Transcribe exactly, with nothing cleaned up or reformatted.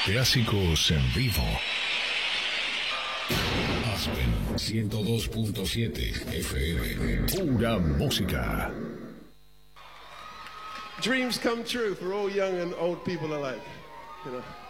Clásicos en vivo. Aspen ciento dos punto siete F M. Pura música. Dreams come true for all young and old people alike, you know.